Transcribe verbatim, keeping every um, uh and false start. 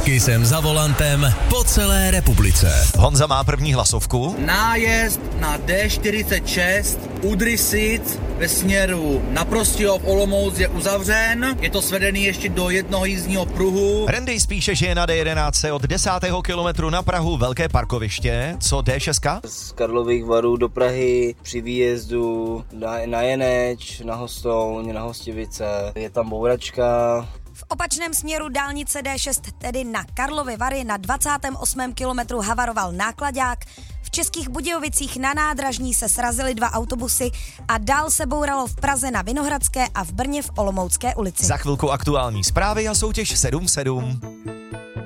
Kysem za volantem po celé republice. Honza má první hlasovku. Nájezd na D čtyřicet šest Udrysic ve směru na Prostějov Olomouc je uzavřen. Je to svedený ještě do jednoho jízdního pruhu. Randy spíše, že je na D jedenáct od desátého kilometru na Prahu velké parkoviště. Co D šest? Z Karlových Varů do Prahy při výjezdu na, na Jeneč, na Hostouň, na Hostivice. Je tam bouračka. V opačném směru dálnice D šest, tedy na Karlovy Vary, na dvacátém osmém kilometru havaroval náklaďák. V Českých Budějovicích na nádražní se srazily dva autobusy a dál se bouralo v Praze na Vinohradské a v Brně v Olomoucké ulici. Za chvilku aktuální zprávy a soutěž sedm sedm.